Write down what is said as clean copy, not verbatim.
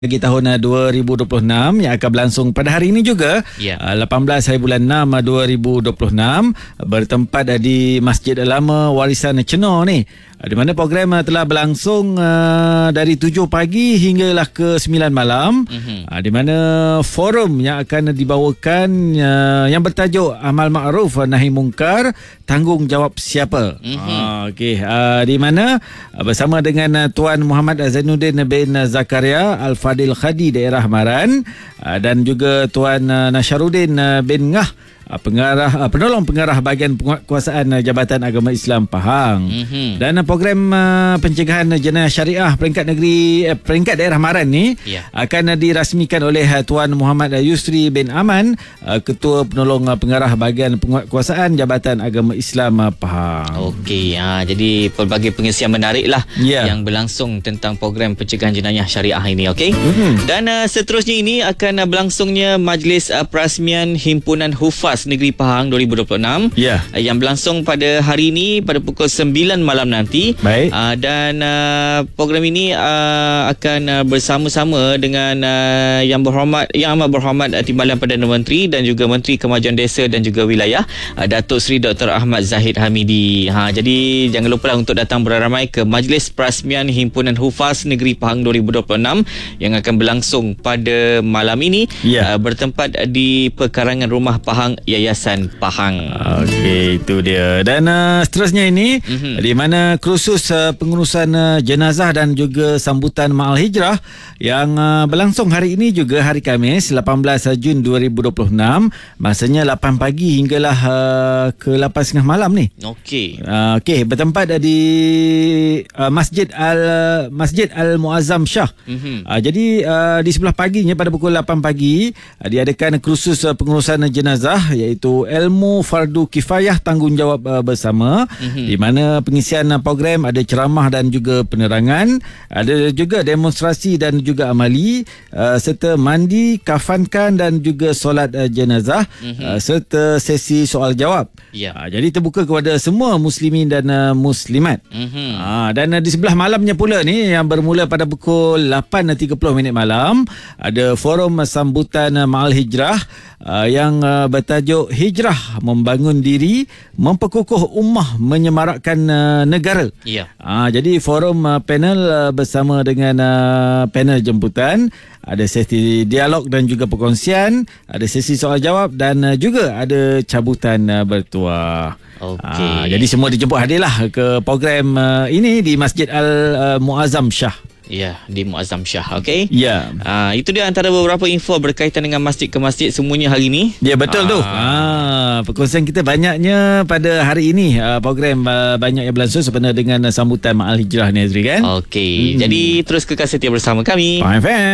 Bagi tahun 2026 yang akan berlangsung pada hari ini juga, 18 hari bulan 6 2026, bertempat di Masjid Lama Warisan Cenor ni, di mana program telah berlangsung dari 7 pagi hinggalah ke 9 malam, di mana forum yang akan dibawakan yang bertajuk Amal Ma'ruf Nahi Mungkar, Tanggungjawab Siapa. Di mana bersama dengan Tuan Muhammad Zainuddin bin Zakaria Al-Fadil Khadi daerah Maran, dan juga Tuan Nasharuddin bin Ngah, penolong pengarah bahagian penguatkuasaan Jabatan Agama Islam Pahang. Dan program pencegahan jenayah syariah peringkat daerah Maran ni akan dirasmikan oleh Tuan Muhammad Yusri bin Aman, Ketua Penolong Pengarah Bahagian Penguatkuasaan Jabatan Agama Islam Pahang. Jadi pelbagai pengisian menarik lah yang berlangsung tentang program pencegahan jenayah syariah ini. Dan seterusnya ini akan berlangsungnya Majlis Perasmian Himpunan Hufaz Negeri Pahang 2026 yang berlangsung pada hari ini pada pukul 9 malam nanti. Dan program ini akan bersama-sama dengan Yang Amat Berhormat Timbalan Perdana Menteri dan juga Menteri Kemajuan Desa dan juga Wilayah, Datuk Seri Dr. Ahmad Zahid Hamidi. Jadi jangan lupa untuk datang beramai ke Majlis Perasmian Himpunan Hufaz Negeri Pahang 2026 yang akan berlangsung pada malam ini, bertempat di Pekarangan Rumah Pahang, Yayasan Pahang. Itu dia. Dan seterusnya ini di mana kursus pengurusan jenazah dan juga sambutan Ma'al Hijrah yang berlangsung hari ini juga, hari Khamis 18 Jun 2026, masanya 8 pagi hinggalah ke 8.30 malam ni. Bertempat di Masjid Al-Muazzam Shah. Jadi di sebelah paginya pada pukul 8 pagi diadakan kursus pengurusan jenazah, iaitu ilmu fardu kifayah tanggungjawab bersama, di mana pengisian program ada ceramah dan juga penerangan, ada juga demonstrasi dan juga amali, serta mandi, kafankan dan juga solat jenazah, serta sesi soal jawab. Jadi terbuka kepada semua muslimin dan muslimat. Dan di sebelah malamnya pula ni, yang bermula pada pukul 8.30 malam, ada forum sambutan Ma'al Hijrah yang bertajuk Hijrah Membangun Diri, Memperkukuh Ummah, Menyemarakkan Negara. Jadi forum panel bersama dengan panel jemputan, ada sesi dialog dan juga perkongsian, ada sesi soal jawab dan juga ada cabutan bertuah. Jadi semua dijemput hadirlah ke program ini di Masjid Al-Muazzam Shah. Di Muazzam Shah. Itu dia antara beberapa info berkaitan dengan masjid ke masjid semuanya hari ini. Betul tu. Perkongsian kita banyaknya pada hari ini. Program banyak yang berlangsung sebenarnya dengan sambutan Ma'al Hijrah ni, Azri, kan? Jadi terus kekal setia bersama kami. Faham.